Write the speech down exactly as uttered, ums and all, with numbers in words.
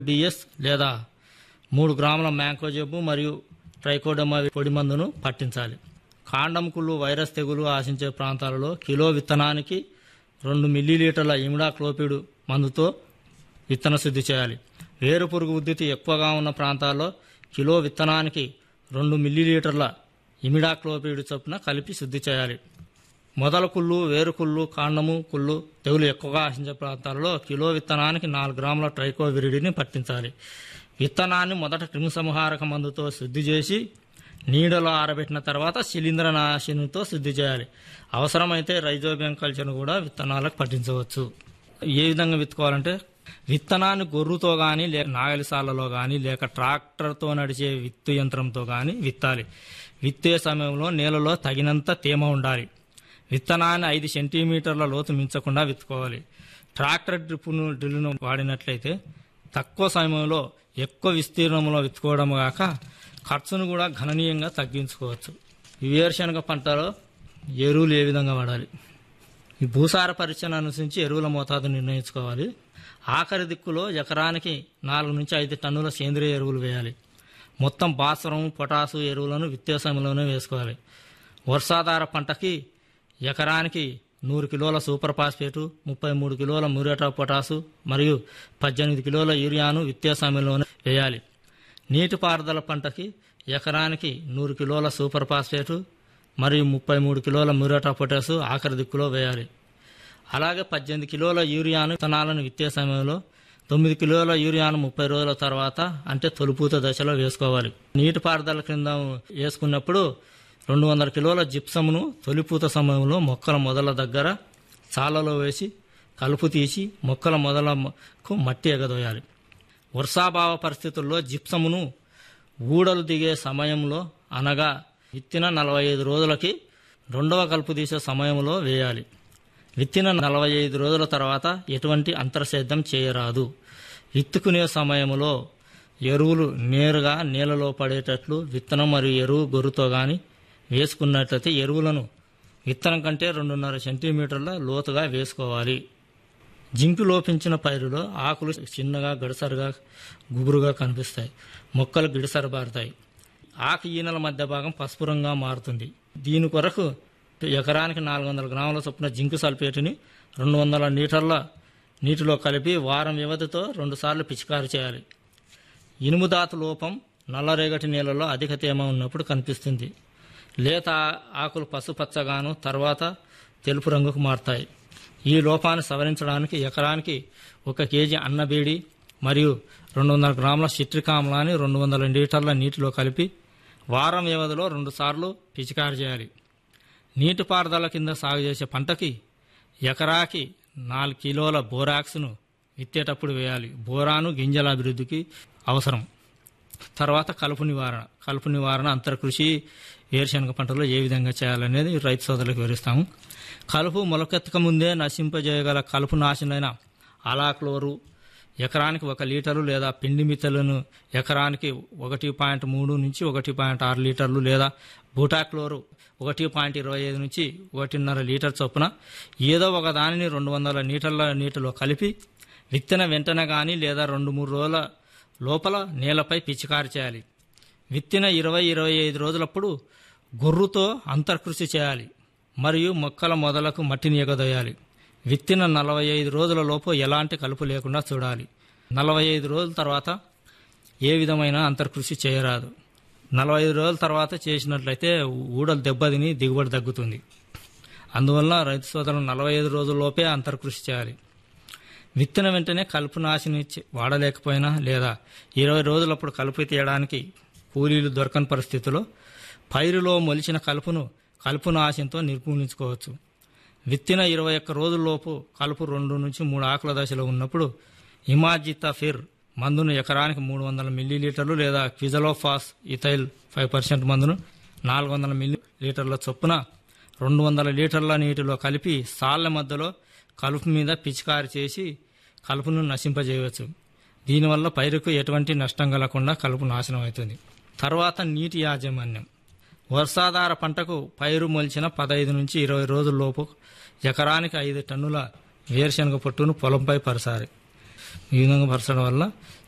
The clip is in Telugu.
డిఎస్ లేదా మూడు గ్రాముల మ్యాంకోజెబ్ మరియు ట్రైకోడర్మా పొడి మందును పట్టించాలి. కాండం కుళ్ళు వైరస్ తెగులు ఆశించే ప్రాంతాలలో కిలో విత్తనానికి రెండు మిల్లీలీటర్ల ఇమిడాక్లోపిడ్ మందుతో విత్తన శుద్ధి చేయాలి. వేరు పురుగు ఉద్ధృతి ఎక్కువగా ఉన్న ప్రాంతాల్లో కిలో విత్తనానికి రెండు మిల్లీలీటర్ల ఇమిడాక్లోపిడ్ చొప్పున కలిపి శుద్ధి చేయాలి. మొదల కుళ్ళు, వేరు కుళ్ళు, కాండము కుళ్ళు తెగులు ఎక్కువగా ఆశించే ప్రాంతాలలో కిలో విత్తనానికి నాలుగు గ్రాముల ట్రైకోవిరిడిని పట్టించాలి. విత్తనాన్ని మొదట క్రిమిసంహారక మందుతో శుద్ధి చేసి నీడలో ఆరబెట్టిన తర్వాత శిలీంద్రనాశినితో శుద్ధి చేయాలి. అవసరమైతే రైజోబియం కల్చర్ను కూడా విత్తనాలకు పట్టించవచ్చు. ఏ విధంగా విత్తుకోవాలంటే విత్తనాన్ని గొర్రుతో కానీ లేక నాగలిసాలలో కానీ లేక ట్రాక్టర్తో నడిచే విత్తు యంత్రంతో కానీ విత్తాలి. విత్తే సమయంలో నేలలో తగినంత తేమ ఉండాలి. విత్తనాన్ని ఐదు సెంటీమీటర్ల లోతు మించకుండా విత్తుకోవాలి. ట్రాక్టర్ డ్రిప్పును డ్రిల్ను వాడినట్లయితే తక్కువ సమయంలో ఎక్కువ విస్తీర్ణంలో విత్తుకోవడం కాక ఖర్చును కూడా గణనీయంగా తగ్గించుకోవచ్చు. ఈ వేరుశనగ పంటలో ఎరువులు ఏ విధంగా వాడాలి? ఈ భూసార పరీక్షను అనుసరించి ఎరువుల మోతాదు నిర్ణయించుకోవాలి. ఆఖరి దిక్కులో ఎకరానికి నాలుగు నుంచి ఐదు టన్నుల సేంద్రియ ఎరువులు వేయాలి. మొత్తం భాస్వరం, పొటాసు ఎరువులను విత్తే సమయంలోనే వేసుకోవాలి. వర్షాధార పంటకి ఎకరానికి నూరు కిలోల సూపర్ ఫాస్ఫేటు, ముప్పై మూడు కిలోల మ్యూరేట్ ఆఫ్ పొటాసు మరియు పద్దెనిమిది కిలోల యూరియాను విత్తే సమయంలోనే వేయాలి. నీటిపారుదల పంటకి ఎకరానికి నూరు కిలోల సూపర్ ఫాస్ఫేటు మరియు ముప్పై మూడు కిలోల మ్యూరేట్ ఆఫ్ పొటాసు ఆఖరి దిక్కులో వేయాలి. అలాగే పద్దెనిమిది కిలోల యూరియాను విత్తనాలను విత్తే సమయంలో తొమ్మిది కిలోల యూరియాను ముప్పై రోజుల తర్వాత అంటే తొలిపూత దశలో వేసుకోవాలి. నీటిపారుదల క్రింద వేసుకున్నప్పుడు రెండు వందల కిలోల జిప్సమును తొలిపూత సమయంలో మొక్కల మొదల దగ్గర చాలలో వేసి కలుపు తీసి మొక్కల మొదలకు మట్టి ఎగదోయాలి. వర్షాభావ పరిస్థితుల్లో జిప్సమును ఊడలు దిగే సమయంలో అనగా విత్తిన నలభై ఐదు రోజులకి రెండవ కలుపు తీసే సమయంలో వేయాలి. విత్తిన నలభై ఐదు రోజుల తర్వాత ఎటువంటి అంతర్సేద్యం చేయరాదు. విత్తుకునే సమయంలో ఎరువులు నేరుగా నేలలో పడేటట్లు విత్తనం మరియు ఎరువు గొర్రుతో కానీ వేసుకున్నట్లయితే ఎరువులను విత్తనం కంటే రెండున్నర సెంటీమీటర్ల లోతుగా వేసుకోవాలి. జింకు లోపించిన పైరులో ఆకులు చిన్నగా గడిసరుగా గుబురుగా కనిపిస్తాయి. మొక్కలు గిడిసరబారుతాయి. ఆకు ఈనెల మధ్య భాగం పసుపు రంగుగా మారుతుంది. దీని కొరకు ఎకరానికి నాలుగు వందల గ్రాముల చొప్పున జింకు సల్ఫేటుని రెండు వందల లీటర్ల నీటిలో కలిపి వారం వ్యవధితో రెండుసార్లు పిచికారి చేయాలి. ఇనుముదాతు లోపం నల్లరేగటి నేలలో అధిక తేమ ఉన్నప్పుడు కనిపిస్తుంది. లేత ఆకులు పసుపచ్చగాను తర్వాత తెలుపు రంగుకు మారుతాయి. ఈ లోపాన్ని సవరించడానికి ఎకరానికి ఒక కేజీ అన్నబేడి మరియు రెండు వందల గ్రాముల సిట్రిక్ ఆమ్లాన్ని రెండు వందల లీటర్ల నీటిలో కలిపి వారం వ్యవధిలో రెండు సార్లు పిచికారి చేయాలి. నీటిపారుదల కింద సాగు చేసే పంటకి ఎకరాకి నాలుగు కిలోల బోరాక్స్ను విత్తేటప్పుడు వేయాలి. బోరాను గింజల అభివృద్ధికి అవసరం. తర్వాత కలుపు నివారణ కలుపు నివారణ అంతర్కృషి వేరుశనగ పంటలో ఏ విధంగా చేయాలనేది రైతు సోదరులకు వివరిస్తాము. కలుపు మొలకెత్తక ముందే నశింపజేయగల కలుపు నాశనైన అలాక్లోరు ఎకరానికి ఒక లీటరు లేదా పిండి మిత్తలను ఎకరానికి ఒకటి పాయింట్ మూడు నుంచి ఒకటి పాయింట్ ఆరు లీటర్లు లేదా బూటాక్లోరు ఒకటి పాయింట్ ఇరవై ఐదు నుంచి ఒకటిన్నర లీటర్ చొప్పున ఏదో ఒక దానిని రెండు వందల లీటర్ల నీటిలో కలిపి విత్తన వెంటనే కానీ లేదా రెండు మూడు రోజుల లోపల నేలపై పిచికారి చేయాలి. విత్తిన ఇరవై ఇరవై ఐదు రోజులప్పుడు గొర్రుతో అంతర్కృషి చేయాలి మరియు మొక్కల మొదలకు మట్టిని ఎగదోయాలి. విత్తిన నలభై ఐదు రోజుల లోపు ఎలాంటి కలుపు లేకుండా చూడాలి. నలభై ఐదు రోజుల తర్వాత ఏ విధమైన అంతర్కృషి చేయరాదు. నలభై ఐదు రోజుల తర్వాత చేసినట్లయితే ఊడలు దెబ్బతిని దిగుబడి తగ్గుతుంది. అందువల్ల రైతు సోదరులు నలభై ఐదు రోజుల లోపే అంతర్కృషి చేయాలి. విత్తన వెంటనే కలుపు నాశిని వాడలేకపోయినా లేదా ఇరవై రోజులప్పుడు కలుపు తీయడానికి కూలీలు దొరకని పరిస్థితుల్లో పైరులో మొలిచిన కలుపును కలుపు నాశనంతో నిర్మూలించుకోవచ్చు. విత్తిన ఇరవై ఒక్క రోజుల్లోపు కలుపు రెండు నుంచి మూడు ఆకుల దశలో ఉన్నప్పుడు ఇమాజితాఫిర్ మందును ఎకరానికి మూడు వందల మిల్లీలీటర్లు లేదా క్విజలోఫాస్ ఇథైల్ ఫైవ్ పర్సెంట్ మందును నాలుగు వందల మిల్లీలీటర్ల చొప్పున రెండు వందల లీటర్ల నీటిలో కలిపి సాళ్ల మధ్యలో కలుపు మీద పిచికారి చేసి కలుపును నశింపజేయవచ్చు. దీనివల్ల పైరుకు ఎటువంటి నష్టం కలగకుండా కలుపు నాశనం అవుతుంది. తర్వాత నీటి యాజమాన్యం. వర్షాధార పంటకు పైరు మొలిచిన పదహైదు నుంచి ఇరవై రోజుల్లోపు ఎకరానికి ఐదు టన్నుల వేరుశనగ పొట్టును పొలంపై పరచాలి. ఈ విధంగా పరచడం వల్ల